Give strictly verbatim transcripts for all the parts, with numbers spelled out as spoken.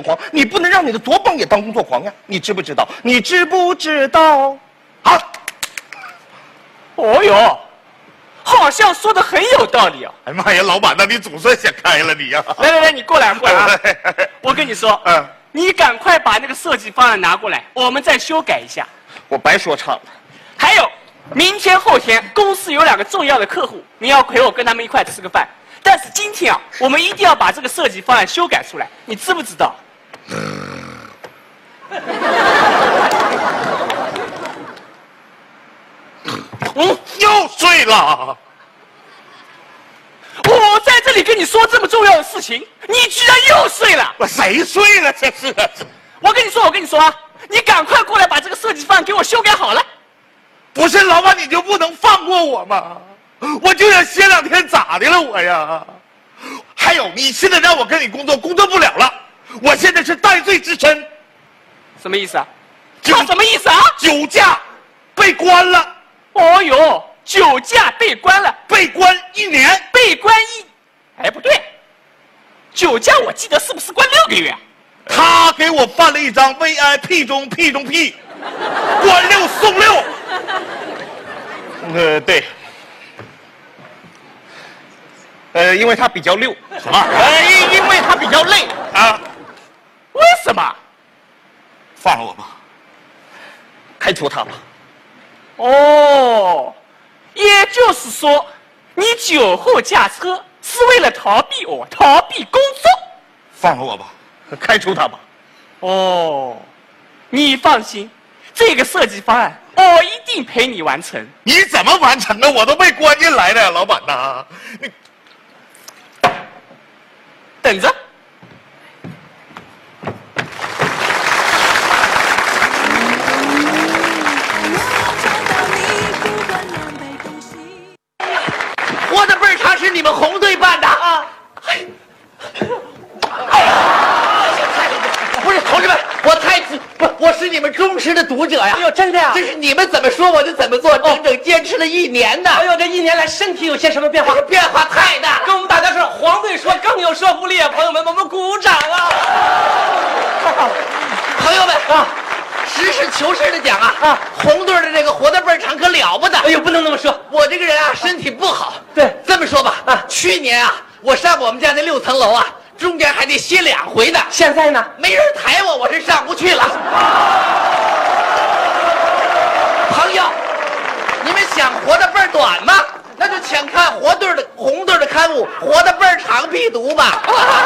狂，你不能让你的左膀也当工作狂呀！你知不知道？你知不知道？好， 哦哟，好像说的很有道理啊！ 哎呀妈呀，老板，那你总算想开了你呀！ 来来来，你过来过来啊！我跟你说， 嗯， 你赶快把那个设计方案拿过来，我们再修改一下。 我白说唱了。 还有，明天后天公司有两个重要的客户，你要陪我跟他们一块吃个饭。但是今天啊，我们一定要把这个设计方案修改出来，你知不知道？ 嗯，又睡了。 我在这里跟你说这么重要的事情，你居然又睡了！ 我谁睡了？这是？ 我跟你说，我跟你说啊，你赶快过来把这个设计方案给我修改好了。 不是老板，你就不能放过我吗？我就想歇两天，咋的了我呀？还有，你现在让我跟你工作，工作不了了。我现在是戴罪之身。 什么意思啊？他什么意思啊？ 酒驾被关了。 哦呦，酒驾被关了， 被关一年， 被关一……哎，不对，酒驾我记得是不是关六个月？ 他给我办了一张 V I P 中 P 中 P， 关六送六。呃，对。呃，因为他比较溜。什么？呃，因因为他比较累啊。 为什么？ 放了我吧，开除他吧。 哦，也就是说，你酒后驾车是为了逃避我，逃避工作。 放了我吧，开除他吧。 哦，你放心，这个设计方案我一定陪你完成。 你怎么完成啊？我都被关进来了，老板呐！你等着。 活的倍儿长是你们红队办的啊！不是同志们，我太不，我是你们忠实的读者呀！ 哎呦，真的呀！ 这是你们怎么说我就怎么做，整整坚持了一年呢。 哎呦，这一年来身体有些什么变化？ 变化太大， 跟我们大家说，黄队说更有说服力啊！朋友们，我们鼓掌啊！ 朋友们啊，实事求是的讲啊啊，红队的这个活的倍儿长可了不得。 哎呦，不能那么说， 我这个人啊身体不好。 对， 这么说吧啊，去年啊我上我们家那六层楼啊，中间还得歇两回呢。 现在呢， 没人抬我，我是上不去了。朋友，你们想活得倍儿短吗？那就请看活队的红队的刊物《活得倍儿长》必读吧。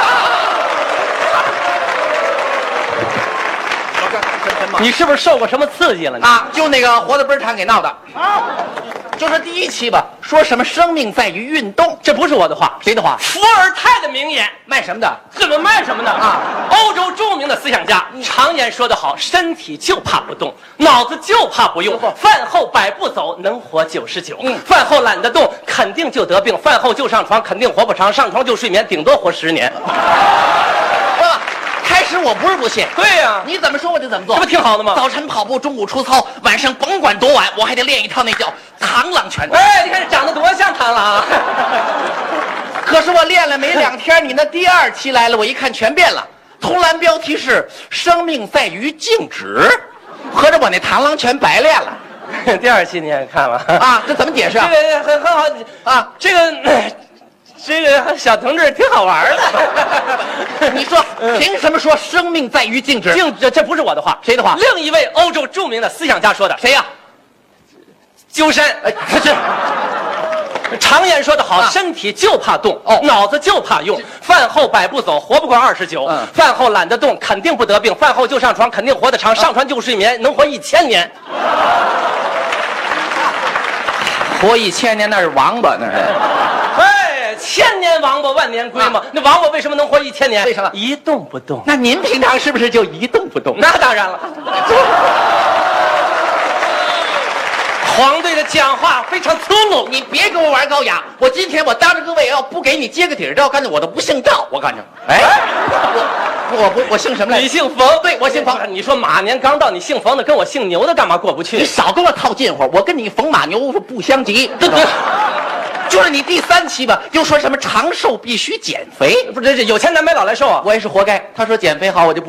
你是不是受过什么刺激了呢？ 啊，就那个活得倍儿长给闹的。就说第一期吧，说什么生命在于运动， 这不是我的话， 谁的话？ 伏尔泰的名言。 卖什么的？ 怎么卖什么呢？ 啊， 欧洲著名的思想家常言说得好，身体就怕不动，脑子就怕不用。饭后百步走，能活九十九。 嗯， 饭后懒得动，肯定就得病。饭后就上床，肯定活不长。上床就睡眠，顶多活十年。 啊，开始我不是不信， 对呀、啊， 你怎么说我就怎么做， 这不挺好的吗？ 早晨跑步，中午出操，晚上甭管多晚，我还得练一套那叫螳螂拳。 哎，你看这长得多像螳螂啊！ 可是我练了没两天，你那第二期来了，我一看全变了。通栏标题是“生命在于静止”，合着我那螳螂拳白练了。 第二期你也看了啊？这怎么解释啊？ 这个很很好啊， 这个。这个小同志挺好玩的。 你说凭什么说生命在于静止？ 静止，这不是我的话， 谁的话？ 另一位欧洲著名的思想家说的。 谁呀、啊？ 鸠山。哎，是。常言说得好，啊、身体就怕动，哦，脑子就怕用。饭后百步走，活不过二十九。嗯、饭后懒得动，肯定不得病。饭后就上床，肯定活得长。上床就睡眠，能活一千年。 活一千年那是王八，那是。 哎，千年王八万年龟嘛。啊、那王八为什么能活一千年？ 为什么？ 一动不动。 那您平常是不是就一动不动？ 那当然了。黄队的讲话非常粗鲁， 你别跟我玩高雅。我今天我当着各位要不给你接个底儿照，干脆我都不姓赵，我感觉。哎，我我不我姓什么来？ 你姓冯？ 对，我姓冯。 你说马年刚到，你姓冯的跟我姓牛的干嘛过不去？ 你少跟我套近乎，我跟你冯马牛不相及。对对。就是你第三期吧，又说什么长寿必须减肥， 不是这有钱难买老来瘦啊！ 我也是活该。他说减肥好，我就不。